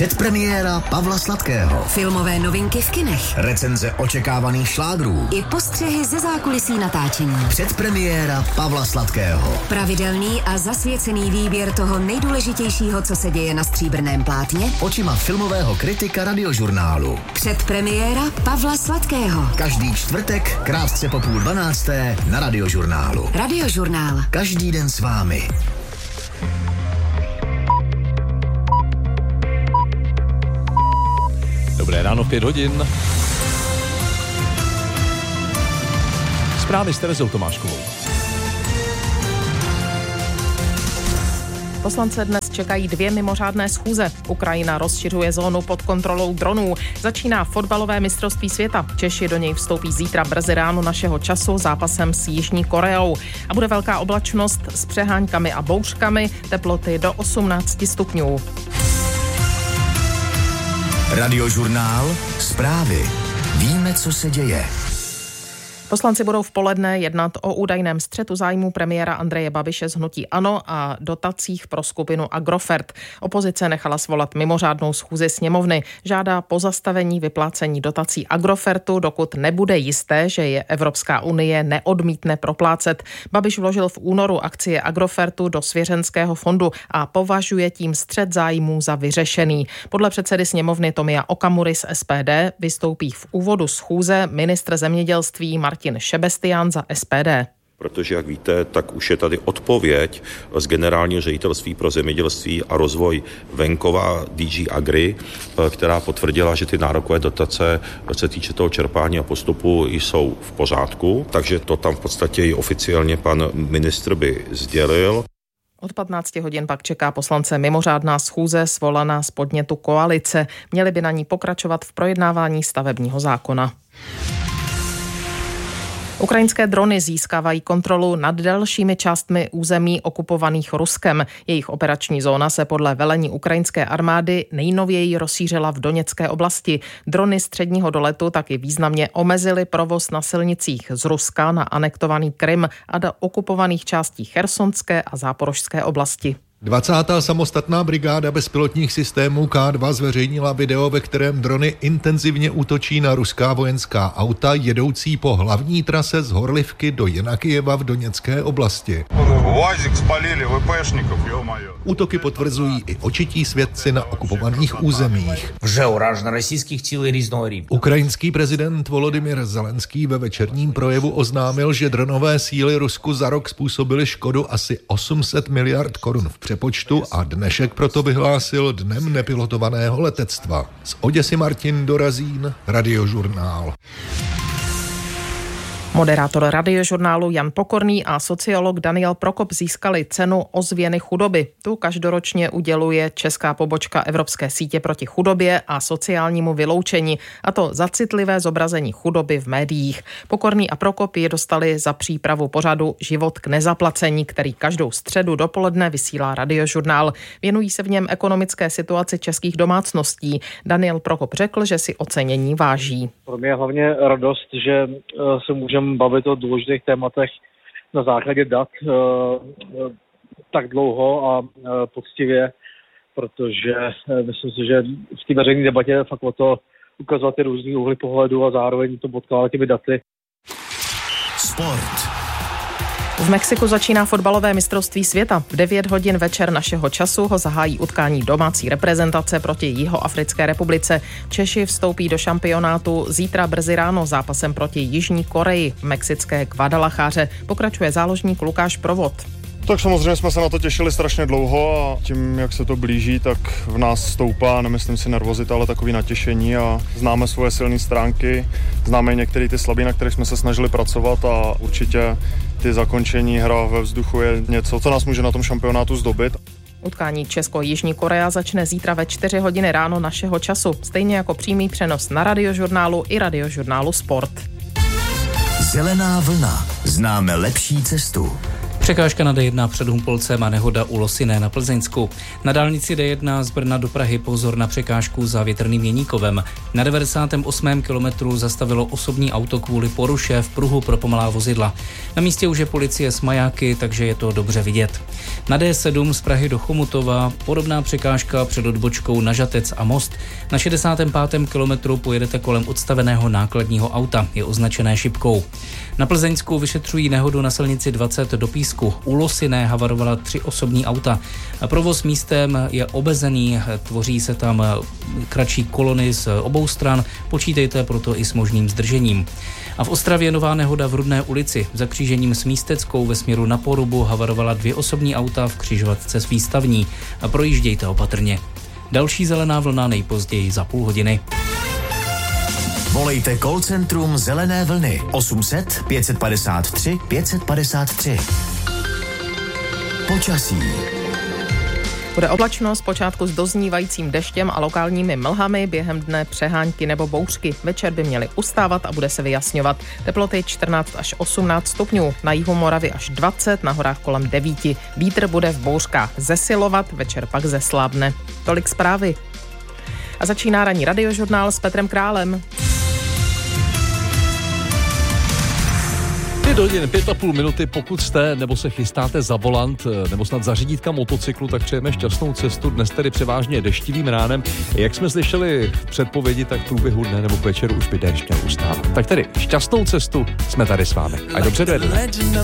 Předpremiéra Pavla Sladkého. Filmové novinky v kinech. Recenze očekávaných šlágrů. I postřehy ze zákulisí natáčení. Předpremiéra Pavla Sladkého. Pravidelný a zasvěcený výběr toho nejdůležitějšího, co se děje na stříbrném plátně. Očima filmového kritika Radiožurnálu. Předpremiéra Pavla Sladkého. Každý čtvrtek, krátce po 11:30 na Radiožurnálu. Radiožurnál. Každý den s vámi. Dobré ráno, 5 hodin. Zprávy s Terezou Tomáškovou. Poslance dnes čekají 2 mimořádné schůze. Ukrajina rozšiřuje zónu pod kontrolou dronů. Začíná fotbalové mistrovství světa. Češi do něj vstoupí zítra brzy ráno našeho času zápasem s Jižní Koreou. A bude velká oblačnost s přeháňkami a bouřkami, teploty do 18 stupňů. Radiožurnál. Zprávy. Víme, co se děje. Poslanci budou v poledne jednat o údajném střetu zájmů premiéra Andreje Babiše z hnutí ANO a dotacích pro skupinu Agrofert. Opozice nechala svolat mimořádnou schůzi sněmovny. Žádá pozastavení vyplácení dotací Agrofertu, dokud nebude jisté, že je Evropská unie neodmítne proplácet. Babiš vložil v únoru akcie Agrofertu do svěřenského fondu a považuje tím střet zájmů za vyřešený. Podle předsedy sněmovny Tomia Okamury z SPD vystoupí v úvodu schůze ministr zemědělství Martin Šebestián za SPD. Protože, jak víte, tak už je tady odpověď z Generálního ředitelství pro zemědělství a rozvoj venkova DG Agri, která potvrdila, že ty nárokové dotace, co se týče toho čerpání a postupu, jsou v pořádku. Takže to tam v podstatě i oficiálně pan ministr by sdělil. Od 15 hodin pak čeká poslance mimořádná schůze svolaná z podnětu koalice. Měli by na ní pokračovat v projednávání stavebního zákona. Ukrajinské drony získávají kontrolu nad dalšími částmi území okupovaných Ruskem. Jejich operační zóna se podle velení ukrajinské armády nejnověji rozšířila v Doněcké oblasti. Drony středního doletu taky významně omezily provoz na silnicích z Ruska na anektovaný Krym a do okupovaných částí Chersonské a Záporožské oblasti. 20. samostatná brigáda bezpilotních systémů K2 zveřejnila video, ve kterém drony intenzivně útočí na ruská vojenská auta jedoucí po hlavní trase z Horlivky do Jenakijeva v Doněcké oblasti. Útoky potvrzují i očití svědci na okupovaných územích. Ukrajinský prezident Volodymyr Zelenský ve večerním projevu oznámil, že dronové síly Rusku za rok způsobily škodu asi 800 miliard korun v přepočtu a dnešek proto vyhlásil Dnem nepilotovaného letectva. Z Oděsy Martin Dorazín, Radiožurnál. Moderátor Radiožurnálu Jan Pokorný a sociolog Daniel Prokop získali cenu Ozvěny chudoby. Tu každoročně uděluje česká pobočka Evropské sítě proti chudobě a sociálnímu vyloučení, a to za citlivé zobrazení chudoby v médiích. Pokorný a Prokop je dostali za přípravu pořadu Život k nezaplacení, který každou středu dopoledne vysílá Radiožurnál. Věnují se v něm ekonomické situaci českých domácností. Daniel Prokop řekl, že si ocenění váží. Pro mě je hlavně radost, že se můžeme bavit o důležitých tématech na základě dat tak dlouho a poctivě, protože myslím si, že v té veřejné debatě je fakt o to ukazovat ty různý úhly pohledu a zároveň to podkládat těmi daty. Sport. V Mexiku začíná fotbalové mistrovství světa. V 9 hodin večer našeho času ho zahájí utkání domácí reprezentace proti Jihoafrické republice. Češi vstoupí do šampionátu zítra brzy ráno zápasem proti Jižní Koreji v mexické Guadalajáře. Pokračuje záložník Lukáš Provod. Tak samozřejmě jsme se na to těšili strašně dlouho a tím, jak se to blíží, tak v nás stoupá, nemyslím si nervozita, ale takový natěšení a známe svoje silné stránky, známe některé ty slabiny, na kterých jsme se snažili pracovat a určitě ty zakončení hra ve vzduchu je něco, co nás může na tom šampionátu zdobit. Utkání Česko-Jižní Korea začne zítra ve 4 hodiny ráno našeho času, stejně jako přímý přenos na Radiožurnálu i Radiožurnálu Sport. Zelená vlna. Známe lepší cestu. Překážka na D1 před Humpolcem a nehoda u Losiné na Plzeňsku. Na dálnici D1 z Brna do Prahy pozor na překážku za Větrným Jeníkovem. Na 98. kilometru zastavilo osobní auto kvůli poruše v pruhu pro pomalá vozidla. Na místě už je policie s majáky, takže je to dobře vidět. Na D7 z Prahy do Chomutova podobná překážka před odbočkou na Žatec a Most. Na 65. kilometru pojedete kolem odstaveného nákladního auta, je označené šipkou. Na Plzeňsku vyšetřují nehodu na silnici 20 do Písku. U Losiné havarovala 3 osobní auta. Provoz místem je obezený, tvoří se tam kratší kolony z obou stran, počítejte proto i s možným zdržením. A v Ostravě nová nehoda v Rudné ulici. Za křížením s Místeckou ve směru na Porubu havarovala 2 osobní auta v křižovatce s Výstavní. A projíždějte opatrně. Další zelená vlna nejpozději za půl hodiny. Volejte call centrum Zelené vlny 800 553 553. Počasí. Bude oblačno, zpočátku s doznívajícím deštěm a lokálními mlhami, během dne přehánky nebo bouřky. Večer by měly ustávat a bude se vyjasňovat. Teploty 14 až 18 stupňů, na jihu Moravy až 20, na horách kolem 9. Vítr bude v bouřkách zesilovat, večer pak zeslábne. Tolik zprávy. A začíná ranní radiožurnál s Petrem Králem. 5 hodin, 5,5 minuty, pokud jste nebo se chystáte za volant nebo snad za řídítka motocyklu, tak přejeme šťastnou cestu. Dnes tedy převážně deštivým ránem. Jak jsme slyšeli v předpovědi, tak v průběhu dne nebo k večeru už by déšť měl ustávat. Tak tedy šťastnou cestu, jsme tady s vámi. A dobře dojedeme.